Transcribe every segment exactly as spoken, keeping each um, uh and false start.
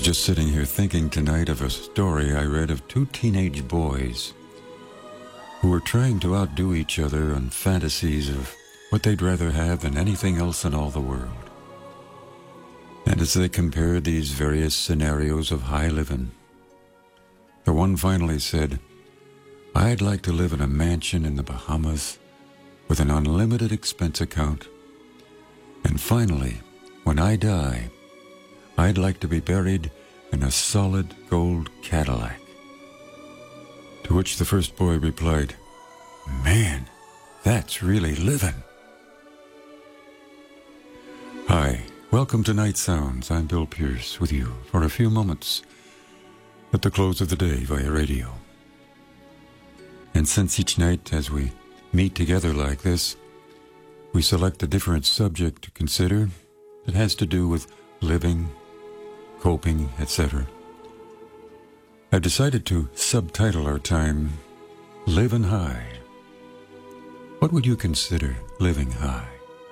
just sitting here thinking tonight of a story I read of two teenage boys who were trying to outdo each other on fantasies of what they'd rather have than anything else in all the world. And as they compared these various scenarios of high living, the one finally said, "I'd like to live in a mansion in the Bahamas with an unlimited expense account. And finally, when I die, I'd like to be buried in a solid gold Cadillac." To which the first boy replied, "Man, that's really living." Hi, welcome to Night Sounds. I'm Bill Pierce with you for a few moments at the close of the day via radio. And since each night as we meet together like this, we select a different subject to consider that has to do with living, coping, et cetera, I've decided to subtitle our time, Living High. What would you consider living high?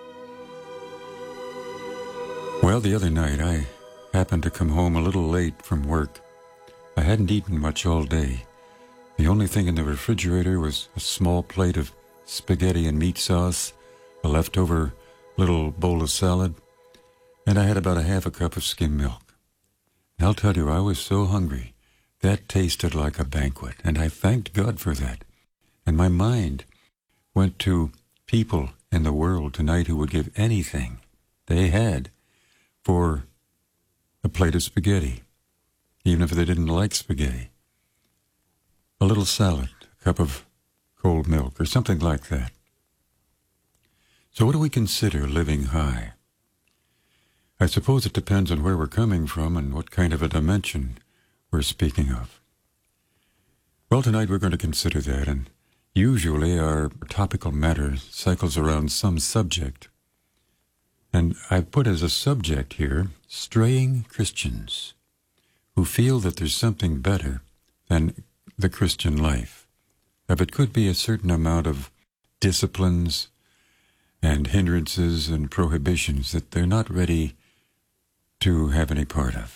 Well, the other night I happened to come home a little late from work. I hadn't eaten much all day. The only thing in the refrigerator was a small plate of spaghetti and meat sauce, a leftover little bowl of salad, and I had about a half a cup of skim milk. And I'll tell you, I was so hungry. That tasted like a banquet, and I thanked God for that. And my mind went to people in the world tonight who would give anything they had for a plate of spaghetti, even if they didn't like spaghetti, a little salad, a cup of cold milk, or something like that. So what do we consider living high? I suppose it depends on where we're coming from and what kind of a dimension we're speaking of. Well, tonight we're going to consider that, and usually our topical matter cycles around some subject. And I've put as a subject here, straying Christians who feel that there's something better than the Christian life. If it could be a certain amount of disciplines and hindrances and prohibitions that they're not ready to have any part of.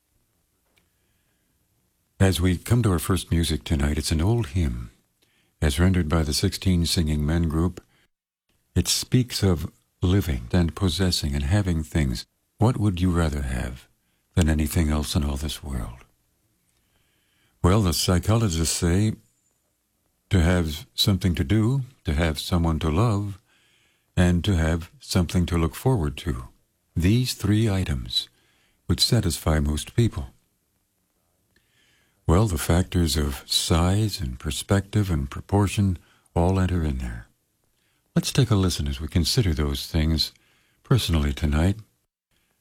As we come to our first music tonight, it's an old hymn, as rendered by the sixteen Singing Men group. It speaks of living and possessing and having things. What would you rather have than anything else in all this world? Well, the psychologists say to have something to do, to have someone to love, and to have something to look forward to. These three items would satisfy most people. Well, the factors of size and perspective and proportion all enter in there. Let's take a listen as we consider those things personally tonight